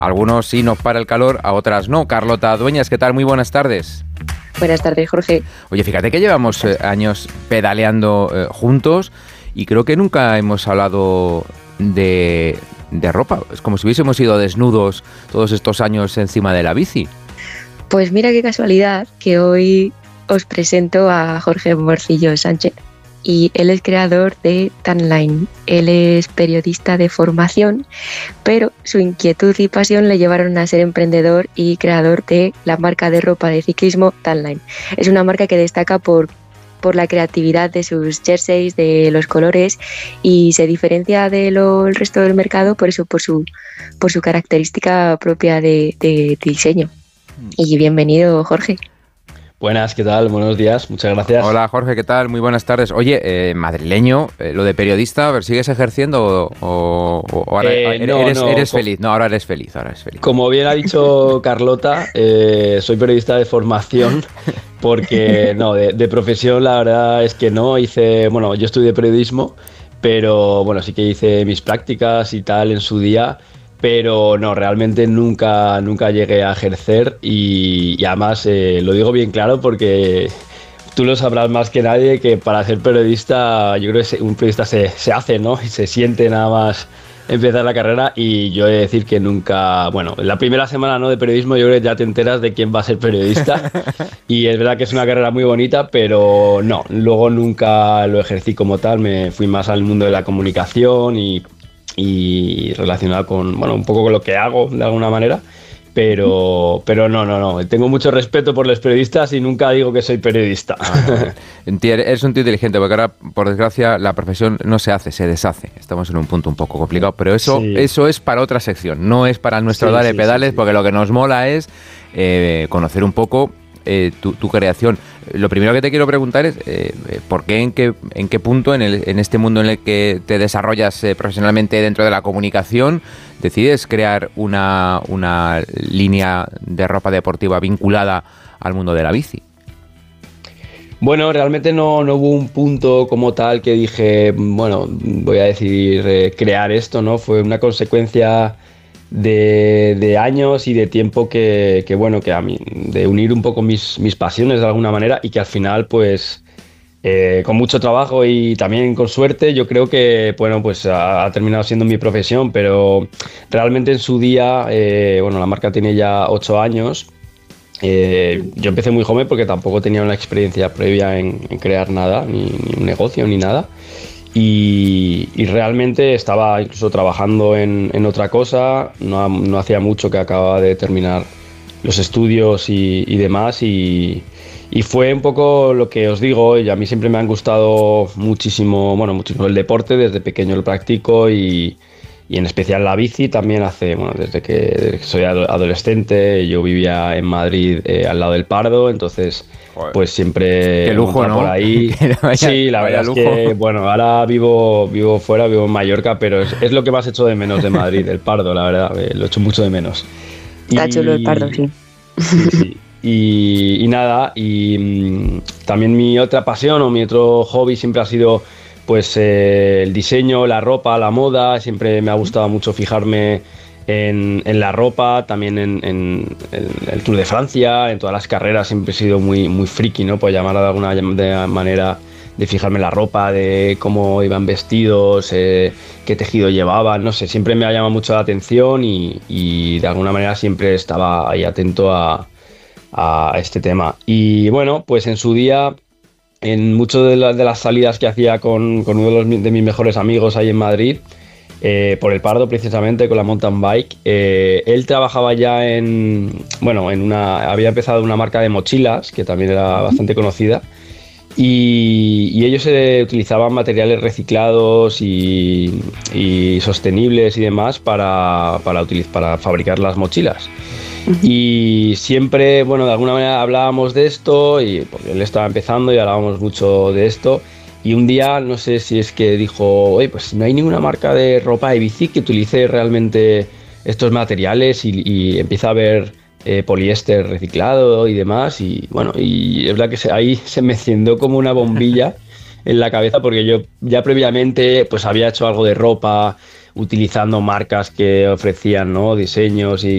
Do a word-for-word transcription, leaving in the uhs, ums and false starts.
algunos sí nos para el calor, a otras no. Carlota Dueñas, ¿qué tal? Muy buenas tardes. Buenas tardes, Jorge. Oye, fíjate que llevamos eh, años pedaleando eh, juntos y creo que nunca hemos hablado de, de ropa. Es como si hubiésemos ido desnudos todos estos años encima de la bici. Pues mira qué casualidad que hoy os presento a Jorge Morcillo Sánchez. Y él es creador de Tanline. Él es periodista de formación, pero su inquietud y pasión le llevaron a ser emprendedor y creador de la marca de ropa de ciclismo Tanline. Es una marca que destaca por, por la creatividad de sus jerseys, de los colores, y se diferencia del de resto del mercado por eso, por su, por su característica propia de, de diseño. Y bienvenido, Jorge. Buenas, ¿qué tal? Buenos días, muchas gracias. Hola Jorge, ¿qué tal? Muy buenas tardes. Oye, eh, madrileño, eh, lo de periodista, a ver, ¿sigues ejerciendo o, o, o ahora eh, eres, no, eres, no, eres com- feliz? No, ahora eres feliz, ahora eres feliz. Como bien ha dicho Carlota, eh, soy periodista de formación porque no, de, de profesión la verdad es que no, hice, bueno, yo estudié periodismo, pero bueno, sí que hice mis prácticas y tal en su día. Pero no, realmente nunca, nunca llegué a ejercer y, y además eh, lo digo bien claro porque tú lo sabrás más que nadie que para ser periodista yo creo que un periodista se, se hace, ¿no? Y se siente nada más empezar la carrera y yo he de decir que nunca, bueno, en la primera semana no de periodismo yo creo que ya te enteras de quién va a ser periodista y es verdad que es una carrera muy bonita, pero no, luego nunca lo ejercí como tal, me fui más al mundo de la comunicación y y relacionado con, bueno, un poco con lo que hago de alguna manera, pero, pero no, no, no, tengo mucho respeto por los periodistas y nunca digo que soy periodista. Ah, eres un tío inteligente, porque ahora, por desgracia, la profesión no se hace, se deshace. Estamos en un punto un poco complicado, pero eso, sí. eso es para otra sección, no es para nuestro sí, Dale sí, Pedales, sí, sí. Porque lo que nos mola es eh, conocer un poco Eh, tu, tu creación. Lo primero que te quiero preguntar es eh, ¿por qué, en qué, en qué punto en, el, en este mundo en el que te desarrollas eh, profesionalmente dentro de la comunicación decides crear una, una línea de ropa deportiva vinculada al mundo de la bici? Bueno, realmente no, no hubo un punto como tal que dije, bueno, voy a decidir eh, crear esto, ¿no? Fue una consecuencia De, de años y de tiempo que, que bueno, que a mí, de unir un poco mis, mis pasiones de alguna manera y que al final, pues, eh, con mucho trabajo y también con suerte, yo creo que, bueno, pues ha, ha terminado siendo mi profesión, pero realmente en su día, eh, bueno, la marca tiene ya ocho años. Eh, yo empecé muy joven porque tampoco tenía una experiencia previa en, en crear nada, ni, ni un negocio, ni nada. Y, y realmente estaba incluso trabajando en, en otra cosa, no, no hacía mucho que acababa de terminar los estudios y, y demás y, y fue un poco lo que os digo, y a mí siempre me han gustado muchísimo, bueno, muchísimo el deporte, desde pequeño lo practico y, y en especial la bici también hace, bueno, desde que, desde que soy adolescente, yo vivía en Madrid eh, al lado del Pardo, entonces Joder. Pues siempre qué lujo, ¿no? Por ahí. vaya, sí, la verdad lujo. es que, bueno, ahora vivo, vivo fuera, vivo en Mallorca, pero es, es lo que más echo de menos de Madrid, el Pardo, la verdad, eh, lo echo mucho de menos. Está y, chulo el Pardo, sí. Sí, sí. Y, y nada, y mmm, también mi otra pasión o mi otro hobby siempre ha sido pues eh, el diseño, la ropa, la moda, siempre me ha gustado mucho fijarme En, en la ropa, también en, en, en el Tour de Francia, en todas las carreras siempre he sido muy, muy friki, ¿no? Por llamarlo de alguna de manera, de fijarme en la ropa, de cómo iban vestidos, eh, qué tejido llevaban, no sé, siempre me ha llamado mucho la atención y, y de alguna manera siempre estaba ahí atento a, a este tema. Y bueno, pues en su día, en muchas de, la, de las salidas que hacía con, con uno de, los, de mis mejores amigos ahí en Madrid, Eh, por el Pardo precisamente con la mountain bike, eh, él trabajaba ya en, bueno, en una, había empezado una marca de mochilas que también era bastante conocida y, y ellos eh, utilizaban materiales reciclados y, y sostenibles y demás para, para, utiliz- para fabricar las mochilas. Y siempre, bueno, de alguna manera hablábamos de esto y porque él estaba empezando y hablábamos mucho de esto. Y un día, no sé si es que dijo, oye, pues no hay ninguna marca de ropa de bici que utilice realmente estos materiales y, y empieza a ver eh, poliéster reciclado y demás. Y bueno, y es verdad que se, ahí se me encendió como una bombilla en la cabeza porque yo ya previamente pues había hecho algo de ropa utilizando marcas que ofrecían, ¿no? Diseños y